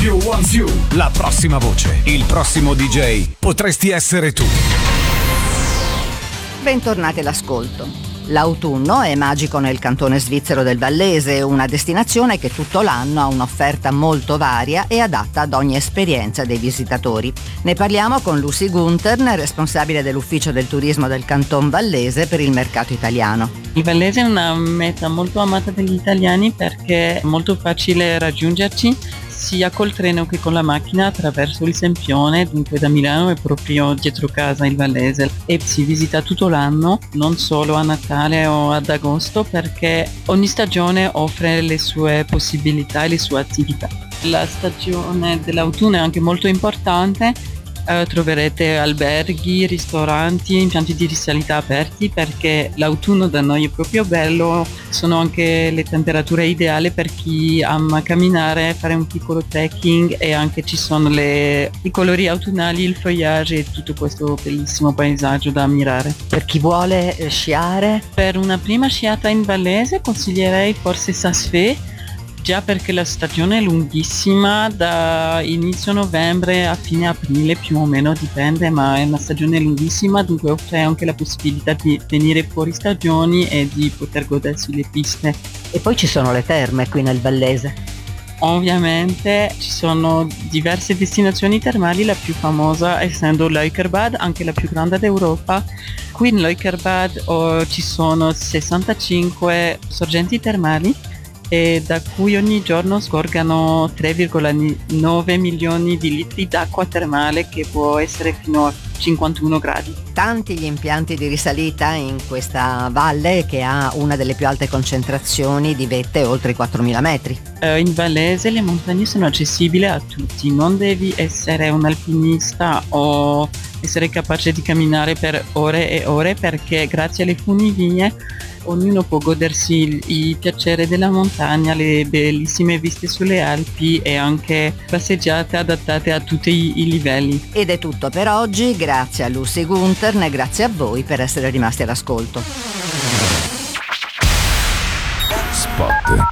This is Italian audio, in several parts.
Più One Few, la prossima voce, il prossimo DJ, potresti essere tu. Bentornati all'ascolto. L'autunno è magico nel cantone svizzero del Vallese, una destinazione che tutto l'anno ha un'offerta molto varia e adatta ad ogni esperienza dei visitatori. Ne parliamo con Lucy Guntern, responsabile dell'ufficio del turismo del Canton Vallese per il mercato italiano. Il Vallese è una meta molto amata dagli italiani perché è molto facile raggiungerci sia col treno che con la macchina attraverso il Sempione, dunque da Milano è proprio dietro casa il Vallese e si visita tutto l'anno, non solo a Natale o ad agosto, perché ogni stagione offre le sue possibilità e le sue attività. La stagione dell'autunno è anche molto importante. Troverete alberghi, ristoranti, impianti di risalita aperti perché l'autunno da noi è proprio bello, sono anche le temperature ideali per chi ama camminare, fare un piccolo trekking e anche ci sono i colori autunnali, il feuillage e tutto questo bellissimo paesaggio da ammirare. Per chi vuole sciare? Per una prima sciata in Vallese consiglierei forse Sasfé, già perché la stagione è lunghissima, da inizio novembre a fine aprile più o meno, dipende, ma è una stagione lunghissima, dunque offre anche la possibilità di venire fuori stagioni e di poter godersi le piste. E poi ci sono le terme qui nel Vallese. Ovviamente ci sono diverse destinazioni termali, la più famosa essendo l'Eukerbad, anche la più grande d'Europa. Qui in l'Eukerbad ci sono 65 sorgenti termali e da cui ogni giorno sgorgano 3,9 milioni di litri d'acqua termale che può essere fino a 51 gradi. Tanti gli impianti di risalita in questa valle che ha una delle più alte concentrazioni di vette oltre i 4.000 metri. In Vallese le montagne sono accessibili a tutti, non devi essere un alpinista o essere capace di camminare per ore e ore perché grazie alle funivie ognuno può godersi il piacere della montagna, le bellissime viste sulle Alpi e anche passeggiate adattate a tutti i livelli. Ed è tutto per oggi, grazie a Lucy Guntern e grazie a voi per essere rimasti all'ascolto. Spot.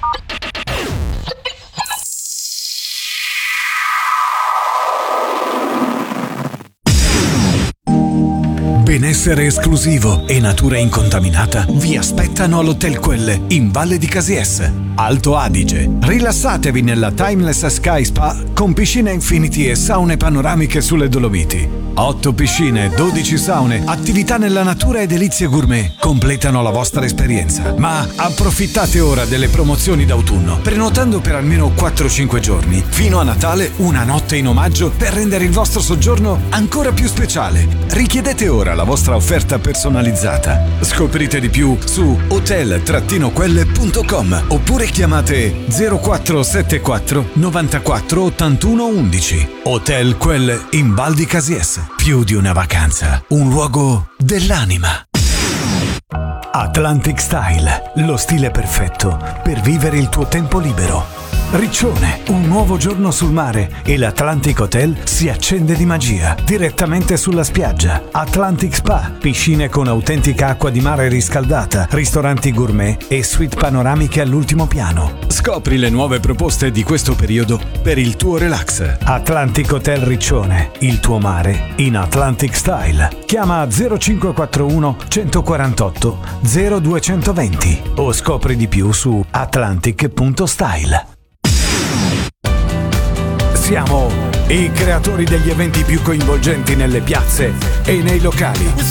Benessere esclusivo e natura incontaminata vi aspettano all'Hotel Quelle in Valle di Casies, Alto Adige. Rilassatevi nella Timeless Sky Spa con piscine infinity e saune panoramiche sulle Dolomiti. 8 piscine, 12 saune, attività nella natura e delizie gourmet completano la vostra esperienza. Ma approfittate ora delle promozioni d'autunno, prenotando per almeno 4-5 giorni. Fino a Natale una notte in omaggio per rendere il vostro soggiorno ancora più speciale. Richiedete ora la vostra offerta personalizzata. Scoprite di più su hotel-quelle.com oppure chiamate 0474 94 81 11. Hotel Quelle in Val di Casies. Più di una vacanza, un luogo dell'anima. Atlantic Style, lo stile perfetto per vivere il tuo tempo libero. Riccione, un nuovo giorno sul mare e l'Atlantic Hotel si accende di magia direttamente sulla spiaggia. Atlantic Spa, piscine con autentica acqua di mare riscaldata, ristoranti gourmet e suite panoramiche all'ultimo piano. Scopri le nuove proposte di questo periodo per il tuo relax. Atlantic Hotel Riccione, il tuo mare in Atlantic Style. Chiama 0541 148 0220 o scopri di più su atlantic.style. Siamo i creatori degli eventi più coinvolgenti nelle piazze e nei locali.